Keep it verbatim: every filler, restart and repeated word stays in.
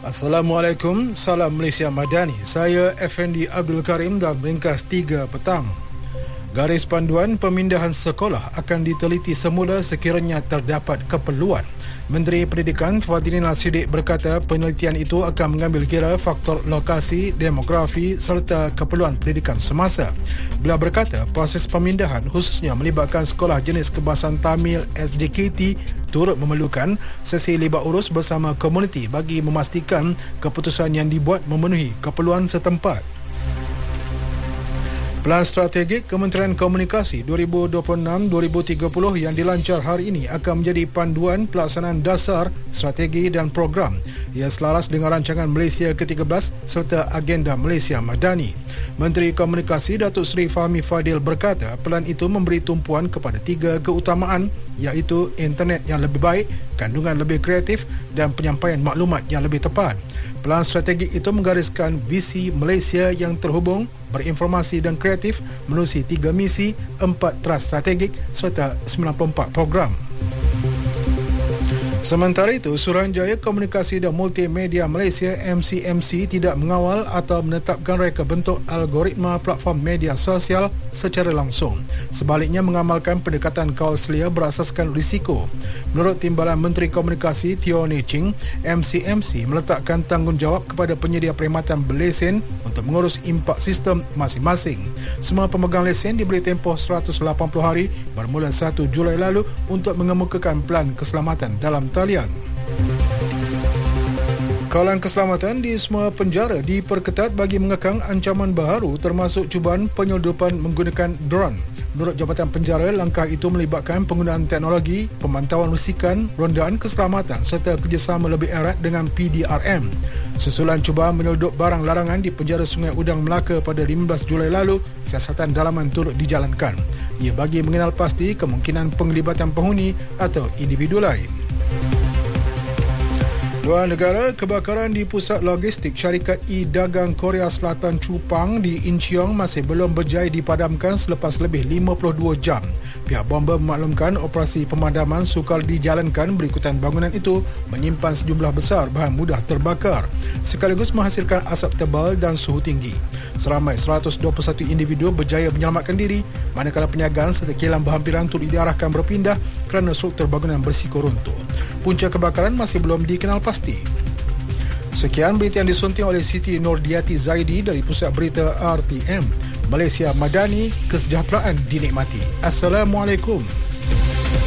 Assalamualaikum, salam Malaysia Madani. Saya Effendi Abdul Karim dan ringkas tiga petang. Garis panduan pemindahan sekolah akan diteliti semula sekiranya terdapat keperluan. Menteri Pendidikan Fadhilin Al-Siddiq berkata penelitian itu akan mengambil kira faktor lokasi, demografi serta keperluan pendidikan semasa. Beliau berkata proses pemindahan khususnya melibatkan sekolah jenis kebangsaan Tamil S J K T turut memerlukan sesi libat urus bersama komuniti bagi memastikan keputusan yang dibuat memenuhi keperluan setempat. Pelan Strategik Kementerian Komunikasi dua ribu dua puluh enam hingga dua ribu tiga puluh yang dilancar hari ini akan menjadi panduan pelaksanaan dasar strategi dan program. Ia selaras dengan rancangan Malaysia ke tiga belas serta agenda Malaysia Madani. Menteri Komunikasi Datuk Seri Fahmi Fadil berkata pelan itu memberi tumpuan kepada tiga keutamaan iaitu internet yang lebih baik, kandungan lebih kreatif dan penyampaian maklumat yang lebih tepat. Pelan strategik itu menggariskan visi Malaysia yang terhubung, berinformasi dan kreatif menerusi tiga misi, empat teras strategik serta sembilan puluh empat program. Sementara itu, Suruhanjaya Komunikasi dan Multimedia Malaysia M C M C tidak mengawal atau menetapkan reka bentuk algoritma platform media sosial secara langsung. Sebaliknya mengamalkan pendekatan kawaselia berasaskan risiko. Menurut Timbalan Menteri Komunikasi Teo Nei Ching, M C M C meletakkan tanggungjawab kepada penyedia perkhidmatan berlesen untuk mengurus impak sistem masing-masing. Semua pemegang lesen diberi tempoh seratus lapan puluh hari bermula satu Julai lalu untuk mengemukakan pelan keselamatan dalam talian. Kawalan keselamatan di semua penjara diperketat bagi mengekang ancaman baharu termasuk cubaan penyelundupan menggunakan drone. Menurut Jabatan Penjara, langkah itu melibatkan penggunaan teknologi, pemantauan risikan, rondaan keselamatan serta kerjasama lebih erat dengan P D R M. Susulan cubaan menyelundup barang larangan di penjara Sungai Udang Melaka pada lima belas Julai lalu, siasatan dalaman turut dijalankan. Ia bagi mengenal pasti kemungkinan penglibatan penghuni atau individu lain. Dua negara, kebakaran di pusat logistik syarikat e-dagang Korea Selatan Chupang di Incheon masih belum berjaya dipadamkan selepas lebih lima puluh dua jam. Pihak bomba memaklumkan operasi pemadaman sukar dijalankan berikutan bangunan itu menyimpan sejumlah besar bahan mudah terbakar sekaligus menghasilkan asap tebal dan suhu tinggi. Seramai seratus dua puluh satu individu berjaya menyelamatkan diri, manakala perniagaan serta kilang berhampiran turut diarahkan berpindah kerana struktur bangunan bersiko runtuh. Punca kebakaran masih belum dikenal pasti. Sekian berita yang disunting oleh Siti Nordiati Zaidi dari Pusat Berita R T M. Malaysia Madani, kesejahteraan dinikmati. Assalamualaikum.